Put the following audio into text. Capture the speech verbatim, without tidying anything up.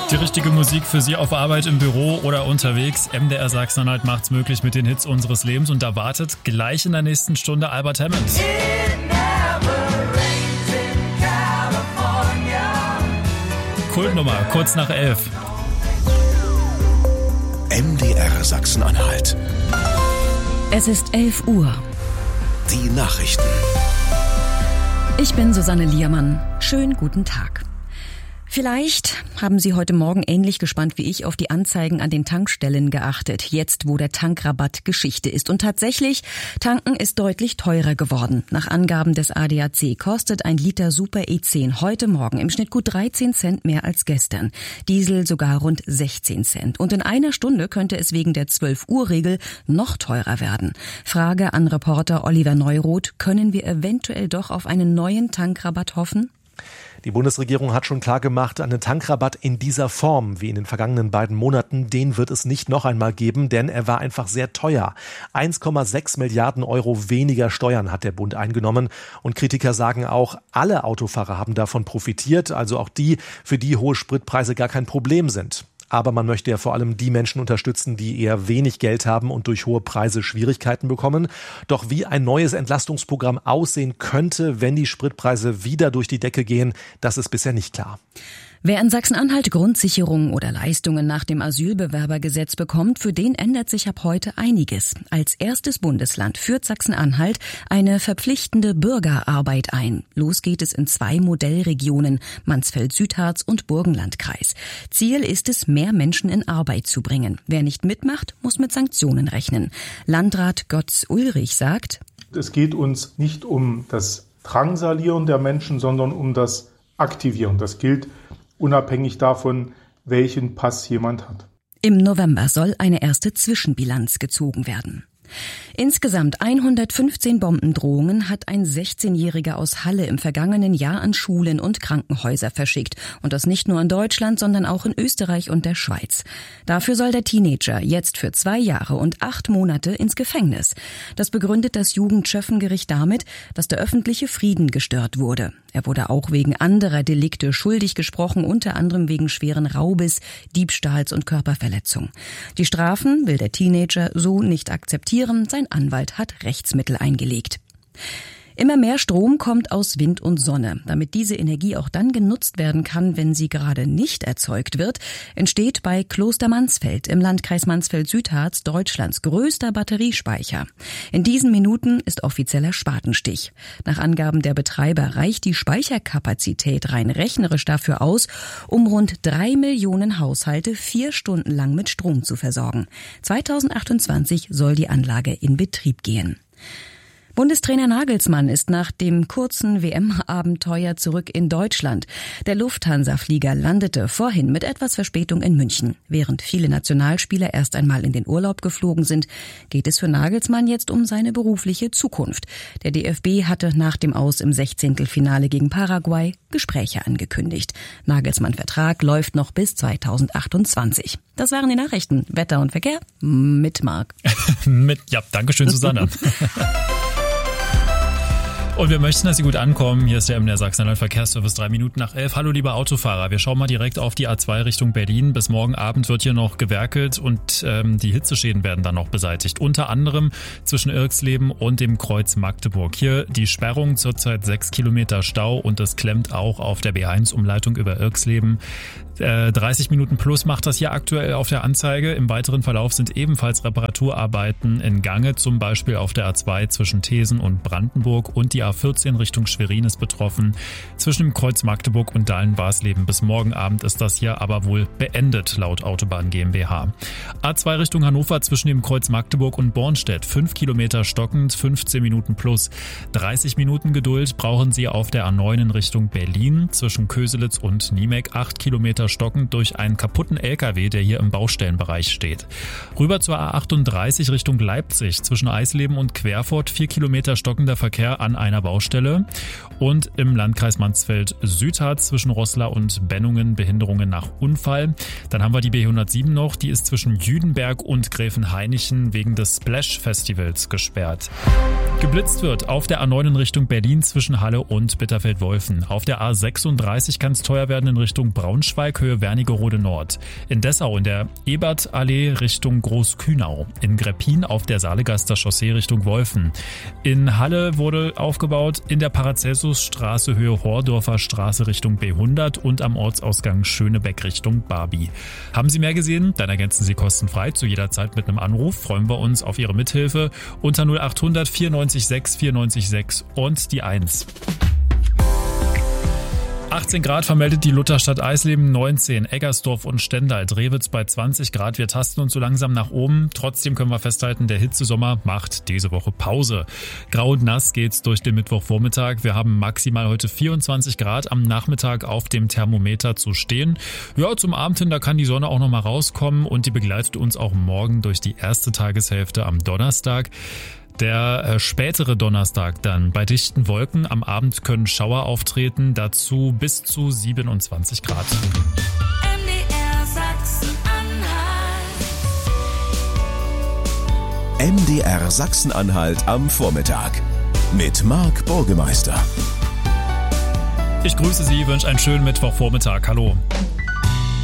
Die richtige Musik für Sie auf Arbeit, im Büro oder unterwegs. M D R Sachsen-Anhalt macht's möglich mit den Hits unseres Lebens. Und da wartet gleich in der nächsten Stunde Albert Hammond. Kultnummer, kurz nach elf. M D R Sachsen-Anhalt. Es ist elf Uhr. Die Nachrichten. Ich bin Susanne Liermann. Schönen guten Tag. Vielleicht haben Sie heute Morgen ähnlich gespannt wie ich auf die Anzeigen an den Tankstellen geachtet, jetzt wo der Tankrabatt Geschichte ist. Und tatsächlich, tanken ist deutlich teurer geworden. Nach Angaben des A D A C kostet ein Liter Super E zehn heute Morgen im Schnitt gut dreizehn Cent mehr als gestern. Diesel sogar rund sechzehn Cent. Und in einer Stunde könnte es wegen der zwölf Uhr Regel noch teurer werden. Frage an Reporter Oliver Neuroth, können wir eventuell doch auf einen neuen Tankrabatt hoffen? Die Bundesregierung hat schon klargemacht, einen Tankrabatt in dieser Form wie in den vergangenen beiden Monaten, den wird es nicht noch einmal geben, denn er war einfach sehr teuer. eins Komma sechs Milliarden Euro weniger Steuern hat der Bund eingenommen und Kritiker sagen auch, alle Autofahrer haben davon profitiert, also auch die, für die hohe Spritpreise gar kein Problem sind. Aber man möchte ja vor allem die Menschen unterstützen, die eher wenig Geld haben und durch hohe Preise Schwierigkeiten bekommen. Doch wie ein neues Entlastungsprogramm aussehen könnte, wenn die Spritpreise wieder durch die Decke gehen, das ist bisher nicht klar. Wer in Sachsen-Anhalt Grundsicherung oder Leistungen nach dem Asylbewerbergesetz bekommt, für den ändert sich ab heute einiges. Als erstes Bundesland führt Sachsen-Anhalt eine verpflichtende Bürgerarbeit ein. Los geht es in zwei Modellregionen, Mansfeld-Südharz und Burgenlandkreis. Ziel ist es, mehr Menschen in Arbeit zu bringen. Wer nicht mitmacht, muss mit Sanktionen rechnen. Landrat Götz Ulrich sagt: Es geht uns nicht um das Drangsalieren der Menschen, sondern um das Aktivieren. Das gilt unabhängig davon, welchen Pass jemand hat. Im November soll eine erste Zwischenbilanz gezogen werden. Insgesamt hundertfünfzehn Bombendrohungen hat ein sechzehnjähriger aus Halle im vergangenen Jahr an Schulen und Krankenhäuser verschickt. Und das nicht nur in Deutschland, sondern auch in Österreich und der Schweiz. Dafür soll der Teenager jetzt für zwei Jahre und acht Monate ins Gefängnis. Das begründet das Jugendschöffengericht damit, dass der öffentliche Frieden gestört wurde. Er wurde auch wegen anderer Delikte schuldig gesprochen, unter anderem wegen schweren Raubes, Diebstahls und Körperverletzung. Die Strafen will der Teenager so nicht akzeptieren. Sein Anwalt hat Rechtsmittel eingelegt. Immer mehr Strom kommt aus Wind und Sonne. Damit diese Energie auch dann genutzt werden kann, wenn sie gerade nicht erzeugt wird, entsteht bei Kloster Mansfeld im Landkreis Mansfeld-Südharz Deutschlands größter Batteriespeicher. In diesen Minuten ist offizieller Spatenstich. Nach Angaben der Betreiber reicht die Speicherkapazität rein rechnerisch dafür aus, um rund drei Millionen Haushalte vier Stunden lang mit Strom zu versorgen. zweitausendachtundzwanzig soll die Anlage in Betrieb gehen. Bundestrainer Nagelsmann ist nach dem kurzen W M-Abenteuer zurück in Deutschland. Der Lufthansa-Flieger landete vorhin mit etwas Verspätung in München. Während viele Nationalspieler erst einmal in den Urlaub geflogen sind, geht es für Nagelsmann jetzt um seine berufliche Zukunft. Der D F B hatte nach dem Aus im Sechzehntelfinale gegen Paraguay Gespräche angekündigt. Nagelsmanns Vertrag läuft noch bis zweitausendachtundzwanzig. Das waren die Nachrichten. Wetter und Verkehr mit Marc. mit, ja, danke schön, Susanne. Und wir möchten, dass Sie gut ankommen. Hier ist der M D R Sachsen-Anhalt Verkehrsservice, drei Minuten nach elf. Hallo liebe Autofahrer, wir schauen mal direkt auf die A zwei Richtung Berlin. Bis morgen Abend wird hier noch gewerkelt und ähm, die Hitzeschäden werden dann noch beseitigt. Unter anderem zwischen Irxleben und dem Kreuz Magdeburg. Hier die Sperrung, zurzeit sechs Kilometer Stau und es klemmt auch auf der B eins Umleitung über Irxleben. dreißig Minuten plus macht das hier aktuell auf der Anzeige. Im weiteren Verlauf sind ebenfalls Reparaturarbeiten in Gange, zum Beispiel auf der A zwei zwischen Thesen und Brandenburg und die A vierzehn Richtung Schwerin ist betroffen. Zwischen dem Kreuz Magdeburg und Dahlen-Barsleben bis morgen Abend ist das hier aber wohl beendet, laut Autobahn GmbH. A zwei Richtung Hannover zwischen dem Kreuz Magdeburg und Bornstedt, fünf Kilometer stockend, fünfzehn Minuten plus. dreißig Minuten Geduld brauchen Sie auf der A neun in Richtung Berlin, zwischen Köselitz und Niemek, acht Kilometer stockend durch einen kaputten L K W, der hier im Baustellenbereich steht. Rüber zur A achtunddreißig Richtung Leipzig, zwischen Eisleben und Querfurt, vier Kilometer stockender Verkehr an einer einer Baustelle. Und im Landkreis Mansfeld-Süd hat zwischen Roßla und Bennungen Behinderungen nach Unfall. Dann haben wir die B hundertsieben noch, die ist zwischen Jüdenberg und Gräfenhainichen wegen des Splash-Festivals gesperrt. Geblitzt wird auf der A neun in Richtung Berlin zwischen Halle und Bitterfeld-Wolfen. Auf der A sechsunddreißig kann es teuer werden in Richtung Braunschweig, Höhe Wernigerode Nord. In Dessau in der Ebertallee Richtung Großkühnau. In Greppin auf der Saalegaster Chaussee Richtung Wolfen. In Halle wurde aufgebaut in der Paracelsusstraße Höhe Hordorfer Straße Richtung B hundert und am Ortsausgang Schönebeck Richtung Barbie. Haben Sie mehr gesehen? Dann ergänzen Sie kostenfrei zu jeder Zeit mit einem Anruf. Freuen wir uns auf Ihre Mithilfe unter null achthundert vierundneunzig sechs vierundneunzig sechs und die eins. achtzehn Grad vermeldet die Lutherstadt Eisleben, neunzehn Eggersdorf und Stendal, Drewitz bei zwanzig Grad. Wir tasten uns so langsam nach oben. Trotzdem können wir festhalten, der Hitzesommer macht diese Woche Pause. Grau und nass geht's durch den Mittwochvormittag. Wir haben maximal heute vierundzwanzig Grad am Nachmittag auf dem Thermometer zu stehen. Ja, zum Abend hin, da kann die Sonne auch noch mal rauskommen und die begleitet uns auch morgen durch die erste Tageshälfte am Donnerstag. Der äh, spätere Donnerstag dann bei dichten Wolken. Am Abend können Schauer auftreten, dazu bis zu siebenundzwanzig Grad. M D R Sachsen-Anhalt. M D R Sachsen-Anhalt am Vormittag mit Marc Burgemeister. Ich grüße Sie, wünsche einen schönen Mittwochvormittag. Hallo.